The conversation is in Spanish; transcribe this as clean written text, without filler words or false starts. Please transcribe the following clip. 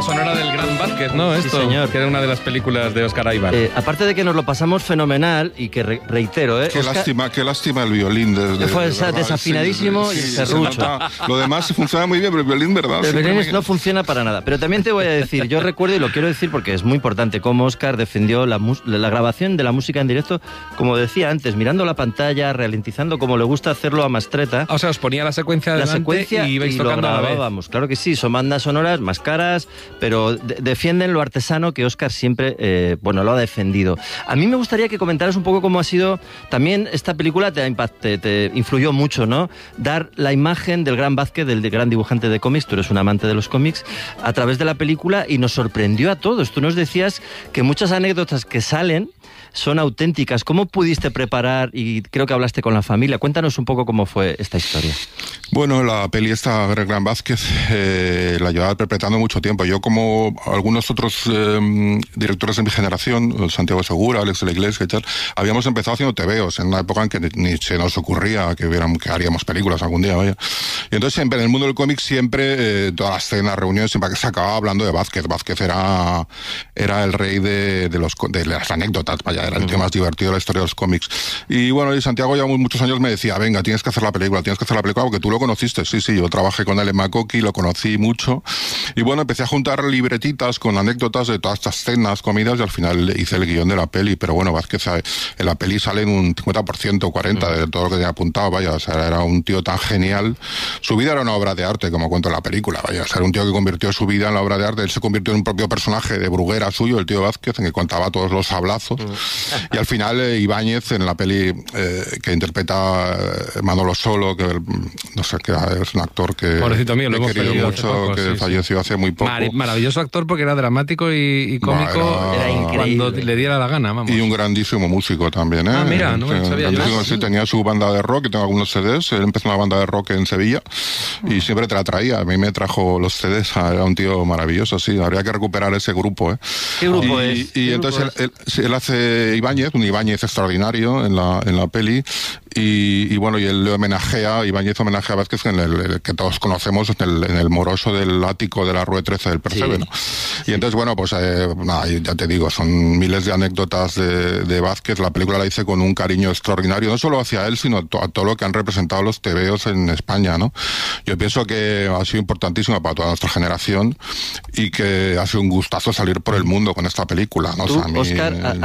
sonora del Gran Vázquez, ¿no? Sí, Esto, señor. que era una de las películas de Oscar Aybar. Aparte de que nos lo pasamos fenomenal y que reitero, Qué lástima el violín. Fue desafinadísimo y serrucho. Lo demás funciona muy bien, pero el violín, ¿verdad? El violín no funciona para nada. Pero también te voy a decir, yo recuerdo y lo quiero decir porque es muy importante, cómo Oscar defendió la grabación de la música en directo, como decía antes, mirando la pantalla, ralentizando como le gusta hacerlo a Mastretta. O sea, os ponía la secuencia delante y ibais tocando a la vez. Vamos, claro que sí, son bandas sonoras más caras, pero defienden lo artesano que Oscar siempre, lo ha defendido. A mí me gustaría que comentaras un poco cómo ha sido, también esta película te influyó mucho, ¿no? Dar la imagen del Gran Vázquez, del gran dibujante de cómics, tú eres un amante de los cómics, a través de la película, y nos sorprendió a todos. Tú nos decías que muchas anécdotas que salen son auténticas. ¿Cómo pudiste preparar? Y creo que hablaste con la familia. Cuéntanos un poco cómo fue esta historia. Bueno, la peli esta, Gran Vázquez, la llevaba interpretando mucho tiempo. Yo, como algunos otros directores de mi generación, Santiago Segura, Alex de la Iglesia y tal, habíamos empezado haciendo tebeos en una época en que ni se nos ocurría que haríamos películas algún día, vaya. Y entonces, siempre en el mundo del cómic, siempre, todas las cenas, reuniones, siempre se acababa hablando de Vázquez. Vázquez era el rey de las anécdotas, vaya, era el tío más divertido de la historia de los cómics. Y bueno, y Santiago ya muchos años me decía, venga, tienes que hacer la película, porque tú lo conociste. Sí, yo trabajé con él en Makoki, lo conocí mucho. Y bueno, empecé a juntar libretitas con anécdotas de todas estas cenas, comidas, y al final hice el guión de la peli. Pero bueno, Vázquez en la peli sale en un 50%, 40% de todo lo que tenía apuntado, vaya. O sea, era un tío tan genial. Su vida era una obra de arte, como cuento en la película, vaya. O sea, era un tío que convirtió su vida en la obra de arte. Él se convirtió en un propio personaje de Bruguera suyo, el tío Vázquez, en que contaba todos los sablazos. Y al final, Ibáñez, en la peli que interpreta Manolo Solo, que no sé, que es un actor que pobrecito mío, lo hemos querido mucho, poco, que falleció hace muy poco. Maravilloso actor, porque era dramático y cómico, era increíble, cuando le diera la gana, vamos. Y un grandísimo músico también, ¿eh? Ah, mira, no me sabía yo. Sí, tenía su banda de rock, y tengo algunos CDs. Él empezó una banda de rock en Sevilla y siempre te la traía. A mí me trajo los CDs, era un tío maravilloso, sí. Habría que recuperar ese grupo, ¿eh? ¿Qué grupo es? Y entonces él hace Ibáñez, un Ibáñez extraordinario en la peli. Y bueno, y él le homenajea, Ibáñez homenajea a Vázquez en el que todos conocemos, en el moroso del ático de la Rue 13 del Percebe, ¿no? Y entonces, bueno, pues ya te digo, son miles de anécdotas de Vázquez. La película la hice con un cariño extraordinario, no solo hacia él, sino a todo lo que han representado los tebeos en España, ¿no? Yo pienso que ha sido importantísimo para toda nuestra generación y que ha sido un gustazo salir por el mundo con esta película, ¿no? Tú, o sea, a mí, Oscar,